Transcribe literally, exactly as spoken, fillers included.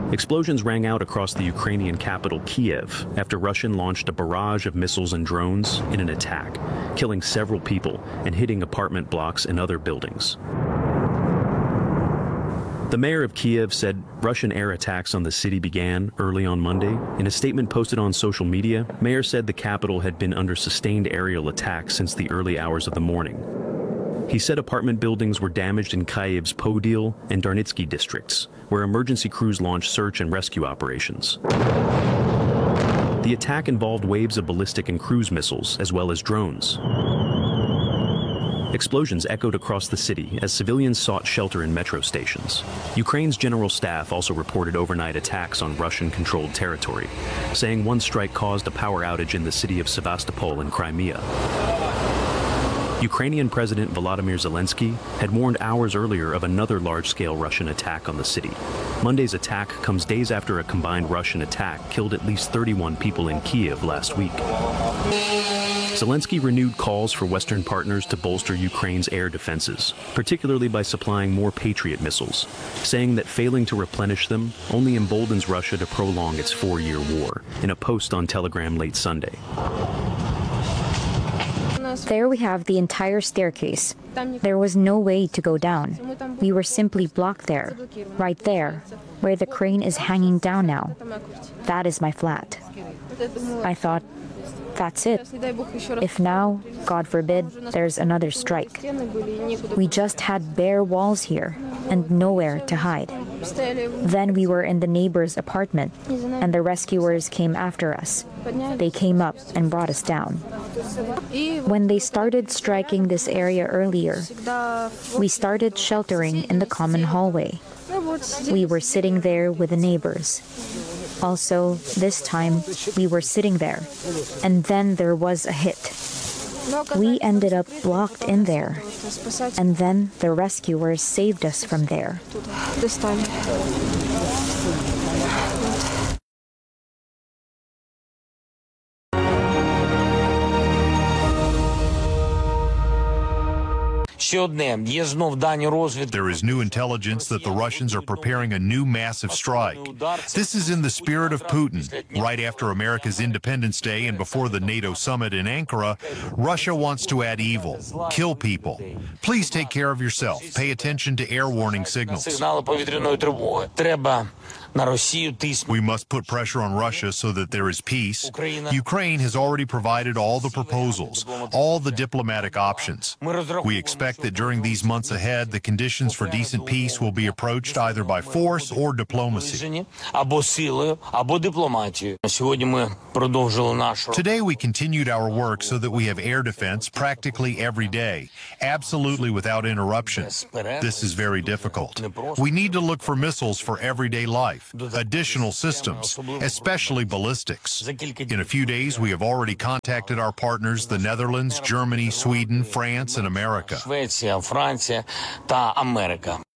Explosions rang out across the Ukrainian capital Kiev after Russia launched a barrage of missiles and drones in an attack, killing several people and hitting apartment blocks and other buildings. The mayor of Kiev said Russian air attacks on the city began early on Monday. In a statement posted on social media, Mayor said the capital had been under sustained aerial attacks since the early hours of the morning. He said apartment buildings were damaged in Kyiv's Podil and Darnitsky districts, where emergency crews launched search and rescue operations. The attack involved waves of ballistic and cruise missiles, as well as drones. Explosions echoed across the city as civilians sought shelter in metro stations. Ukraine's general staff also reported overnight attacks on Russian-controlled territory, saying one strike caused a power outage in the city of Sevastopol in Crimea. Ukrainian President Volodymyr Zelensky had warned hours earlier of another large-scale Russian attack on the city. Monday's attack comes days after a combined Russian attack killed at least thirty-one people in Kiev last week. Zelensky renewed calls for Western partners to bolster Ukraine's air defenses, particularly by supplying more Patriot missiles, saying that failing to replenish them only emboldens Russia to prolong its four-year war, in a post on Telegram late Sunday. There we have the entire staircase. There was no way to go down. We were simply blocked there, right there, where the crane is hanging down now. That is my flat. I thought, that's it. If now, God forbid, there's another strike. We just had bare walls here and nowhere to hide. Then we were in the neighbor's apartment, and the rescuers came after us. They came up and brought us down. When they started striking this area earlier, we started sheltering in the common hallway. We were sitting there with the neighbors. Also, this time, we were sitting there, and then there was a hit. We ended up blocked in there, and then the rescuers saved us from there. There is new intelligence that the Russians are preparing a new massive strike. This is in the spirit of Putin. Right after America's Independence Day and before the NATO summit in Ankara, Russia wants to add evil, kill people. Please take care of yourself. Pay attention to air warning signals. We must put pressure on Russia so that there is peace. Ukraine has already provided all the proposals, all the diplomatic options. We expect that during these months ahead, the conditions for decent peace will be approached either by force or diplomacy. Today we continued our work so that we have air defense practically every day, absolutely without interruption. This is very difficult. We need to look for missiles for everyday life. Additional systems, especially ballistics. In a few days, we have already contacted our partners, the Netherlands, Germany, Sweden, France, and America.